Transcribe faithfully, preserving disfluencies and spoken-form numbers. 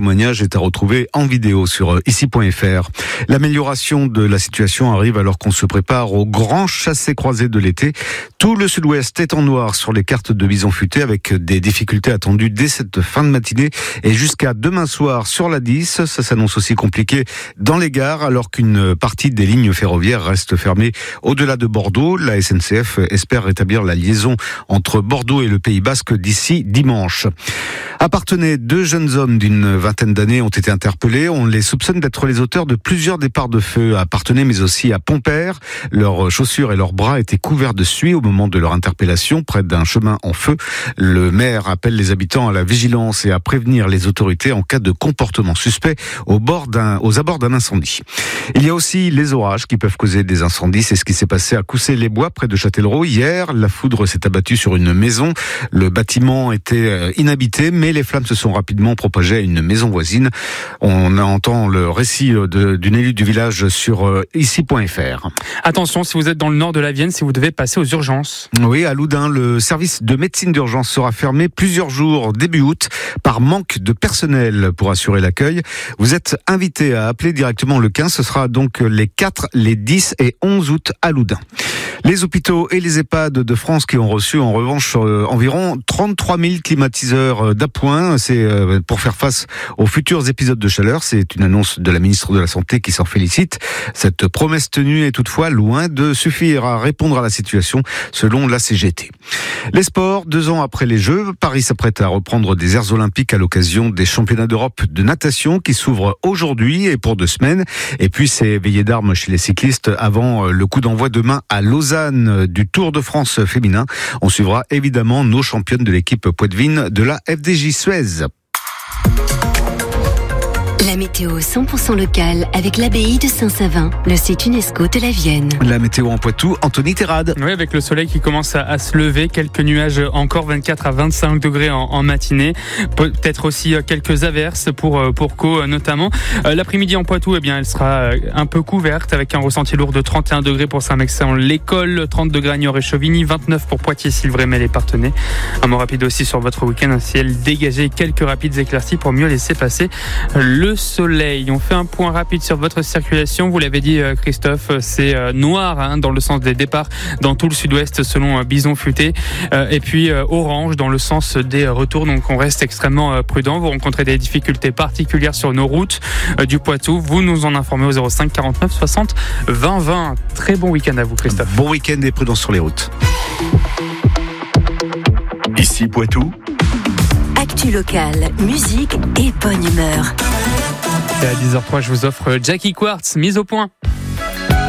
témoignage est à retrouver en vidéo sur ici point f r. L'amélioration de la situation arrive alors qu'on se prépare au grand chassé-croisé de l'été. Tout le sud-ouest est en noir sur les cartes de Bison Futé avec des difficultés attendues dès cette fin de matinée et jusqu'à demain soir sur l'A dix. Ça s'annonce aussi compliqué dans les gares alors qu'une partie des lignes ferroviaires reste fermée au-delà de Bordeaux. La S N C F espère rétablir la liaison entre Bordeaux et le Pays Basque d'ici dimanche. À Parthenay, deux jeunes hommes d'une vingtaine d'années ont été interpellés. On les soupçonne d'être les auteurs de plusieurs départs de feu à Parthenay, mais aussi à Pompère. Leurs chaussures et leurs bras étaient couverts de suie au moment de leur interpellation près d'un chemin en feu. Le maire appelle les habitants à la vigilance et à prévenir les autorités en cas de comportement suspect au bord d'un, aux abords d'un incendie. Il y a aussi les orages qui peuvent causer des incendies. C'est ce qui s'est passé à Coussay-les-Bois près de Châtellerault hier. La foudre s'est abattue sur une maison. Le bâtiment était inhabité, mais les flammes se sont rapidement propagées à une maison voisine. On entend le récit de, d'une élue du village sur ici point f r. Attention, si vous êtes dans le nord de la Vienne, si vous devez passer aux urgences. Oui, à Loudun, le service de médecine d'urgence sera fermé plusieurs jours début août par manque de personnel pour assurer l'accueil. Vous êtes invité à appeler directement le quinze. Ce sera donc les quatre, les dix et onze août à Loudun. Les hôpitaux et les EHPAD de France qui ont reçu en revanche euh, environ trente-trois mille climatiseurs d'appoint. C'est euh, pour faire face aux futurs épisodes de chaleur. C'est une annonce de la ministre de la Santé qui s'en félicite. Cette promesse tenue est toutefois loin de suffire à répondre à la situation selon la C G T. Les sports, deux ans après les Jeux, Paris s'apprête à reprendre des Aires Olympiques à l'occasion des championnats d'Europe de natation qui s'ouvrent aujourd'hui et pour deux semaines. Et puis c'est veillée d'armes chez les cyclistes avant le coup d'envoi demain à Lausanne du Tour de France féminin. On suivra évidemment nos championnes de l'équipe poitevine de la F D J Suez. La météo cent pour cent locale avec l'abbaye de Saint-Savin, le site UNESCO de la Vienne. La météo en Poitou, Anthony Terrade. Oui, avec le soleil qui commence à, à se lever, quelques nuages encore, vingt-quatre à vingt-cinq degrés en, en matinée. Peut-être aussi quelques averses pour, pour Caux notamment. L'après-midi en Poitou, eh bien, elle sera un peu couverte avec un ressenti lourd de trente et un degrés pour Saint-Mexan-l'École, trente degrés à Niort et Chauvigny, vingt-neuf pour Poitiers, Silvremel et Parthenay. Un mot rapide aussi sur votre week-end, un ciel dégagé, quelques rapides éclaircies pour mieux laisser passer le soleil. On fait un point rapide sur votre circulation. Vous l'avez dit, Christophe, c'est noir hein, dans le sens des départs dans tout le sud-ouest selon Bison Futé. Euh, et puis euh, orange dans le sens des retours. Donc on reste extrêmement euh, prudent. Vous rencontrez des difficultés particulières sur nos routes euh, du Poitou. Vous nous en informez au zéro cinq quarante-neuf soixante vingt vingt. Très bon week-end à vous, Christophe. Bon week-end et prudence sur les routes. Ici Poitou. Actu locale, musique et bonne humeur. Et à dix heures zéro trois, je vous offre Jackie Quartz, mise au point.